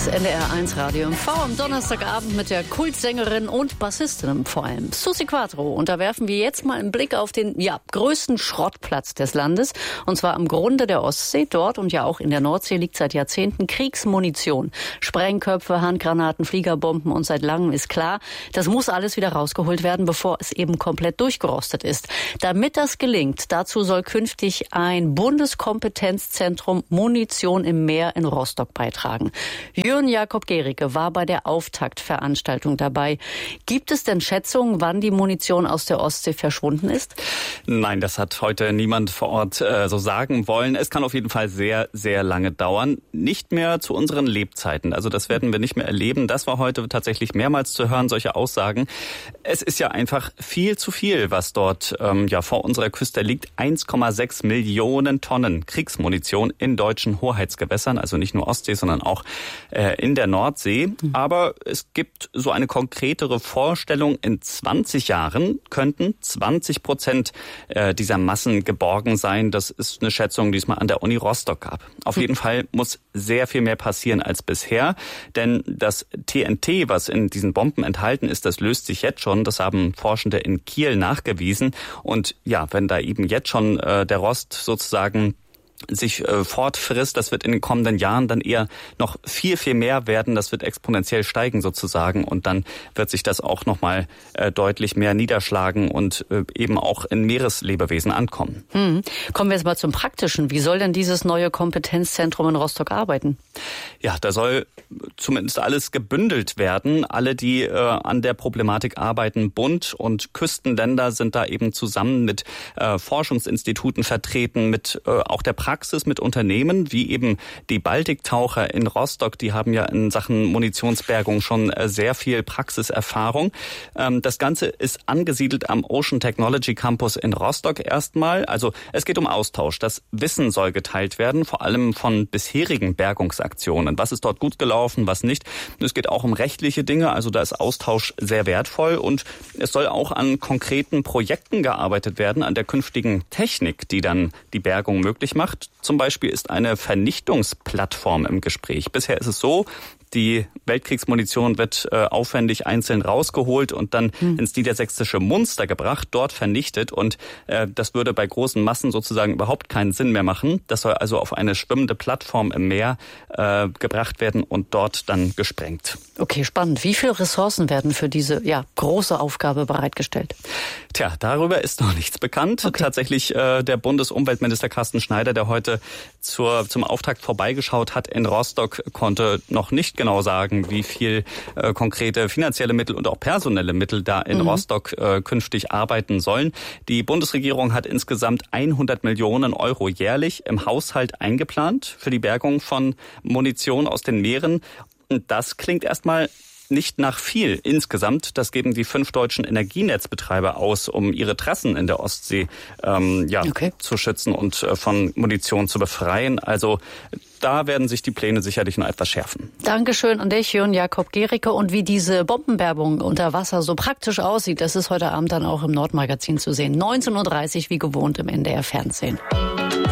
NDR1 Radio MV am Donnerstagabend mit der Kultsängerin und Bassistin vor allem, Susi Quatro. Und da werfen wir jetzt mal einen Blick auf den größten Schrottplatz des Landes. Und zwar am Grunde der Ostsee. Dort und ja auch in der Nordsee liegt seit Jahrzehnten Kriegsmunition. Sprengköpfe, Handgranaten, Fliegerbomben und seit langem ist klar, das muss alles wieder rausgeholt werden, bevor es eben komplett durchgerostet ist. Damit das gelingt, dazu soll künftig ein Bundeskompetenzzentrum Munition im Meer in Rostock beitragen. Jürgen Jakob Gericke war bei der Auftaktveranstaltung dabei. Gibt es denn Schätzungen, wann die Munition aus der Ostsee verschwunden ist? Nein, das hat heute niemand vor Ort so sagen wollen. Es kann auf jeden Fall sehr, sehr lange dauern. Nicht mehr zu unseren Lebzeiten. Also das werden wir nicht mehr erleben. Das war heute tatsächlich mehrmals zu hören, solche Aussagen. Es ist ja einfach viel zu viel, was dort vor unserer Küste liegt. 1,6 Millionen Tonnen Kriegsmunition in deutschen Hoheitsgewässern. Also nicht nur Ostsee, sondern auch in der Nordsee. Aber es gibt so eine konkretere Vorstellung. In 20 Jahren könnten 20% dieser Massen geborgen sein. Das ist eine Schätzung, die es mal an der Uni Rostock gab. Auf jeden Fall muss sehr viel mehr passieren als bisher. Denn das TNT, was in diesen Bomben enthalten ist, das löst sich jetzt schon. Das haben Forschende in Kiel nachgewiesen. Und ja, wenn da eben jetzt schon der Rost sozusagen sich fortfrisst, das wird in den kommenden Jahren dann eher noch viel, viel mehr werden. Das wird exponentiell steigen sozusagen und dann wird sich das auch nochmal deutlich mehr niederschlagen und eben auch in Meereslebewesen ankommen. Kommen wir jetzt mal zum Praktischen. Wie soll denn dieses neue Kompetenzzentrum in Rostock arbeiten? Ja, da soll zumindest alles gebündelt werden. Alle, die an der Problematik arbeiten, Bund und Küstenländer sind da eben zusammen mit Forschungsinstituten vertreten, mit auch der Praxis mit Unternehmen, wie eben die Baltiktaucher in Rostock, die haben ja in Sachen Munitionsbergung schon sehr viel Praxiserfahrung. Das Ganze ist angesiedelt am Ocean Technology Campus in Rostock erstmal. Also es geht um Austausch. Das Wissen soll geteilt werden, vor allem von bisherigen Bergungsaktionen. Was ist dort gut gelaufen, was nicht. Es geht auch um rechtliche Dinge, also da ist Austausch sehr wertvoll und es soll auch an konkreten Projekten gearbeitet werden, an der künftigen Technik, die dann die Bergung möglich macht. Zum Beispiel ist eine Vernichtungsplattform im Gespräch. Bisher ist es so, die Weltkriegsmunition wird aufwendig einzeln rausgeholt und dann ins niedersächsische Munster gebracht, dort vernichtet und das würde bei großen Massen sozusagen überhaupt keinen Sinn mehr machen. Das soll also auf eine schwimmende Plattform im Meer gebracht werden und dort dann gesprengt. Okay, spannend. Wie viele Ressourcen werden für diese große Aufgabe bereitgestellt? Tja, darüber ist noch nichts bekannt. Okay. Tatsächlich der Bundesumweltminister Carsten Schneider, der heute zum Auftakt vorbeigeschaut hat in Rostock, konnte noch nicht genau sagen, wie viel konkrete finanzielle Mittel und auch personelle Mittel da in Rostock künftig arbeiten sollen. Die Bundesregierung hat insgesamt 100 Millionen Euro jährlich im Haushalt eingeplant für die Bergung von Munition aus den Meeren. Und das klingt erstmal nicht nach viel insgesamt. Das geben die 5 deutschen Energienetzbetreiber aus, um ihre Trassen in der Ostsee zu schützen und von Munition zu befreien. Also da werden sich die Pläne sicherlich noch etwas schärfen. Dankeschön an dich, Jürgen Jakob Gericke. Und wie diese Bombenbergung unter Wasser so praktisch aussieht, das ist heute Abend dann auch im Nordmagazin zu sehen. 19:30 Uhr wie gewohnt im NDR Fernsehen.